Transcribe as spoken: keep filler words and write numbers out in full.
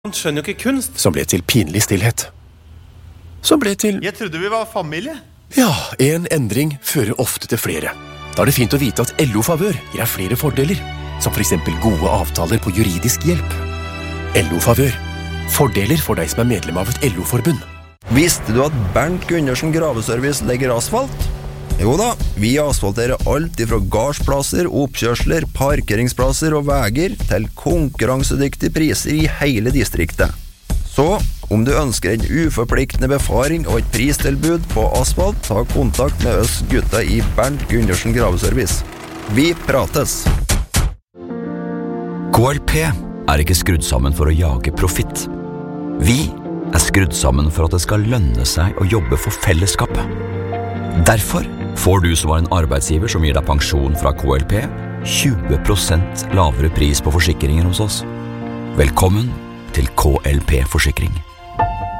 Han skjønner jo ikke kunst. Som ble til pinlig stillhet. Som ble til... Jeg trodde vi var familie. Ja, en endring fører ofte til flere. Da er det fint å vite at L O-favør gir deg flere fordeler, som for eksempel gode avtaler på juridisk hjelp. L O-favør. Fordeler for deg som er medlem av et L O-forbund. Visste du at Bernt Gundersen Graveservice legger asfalt? Jo da, vi asfalterer alt ifra garsplasser, oppkjørsler, parkeringsplasser og veger til konkurransedyktige priser i hele distriktet. Så, om du ønsker en uforpliktende befaring og et pristilbud på asfalt, ta kontakt med oss gutta i Bernt Gundersen Graveservice. Vi prates! K L P er ikke skrudd sammen for å jage profitt. Vi er skrudd sammen for at det skal lønne seg å jobbe for fellesskapet. Derfor får du som er en arbeidsgiver som gir deg pensjon fra K L P, tjue prosent lavere pris på forsikringer hos oss. Velkommen til K L P Forsikring.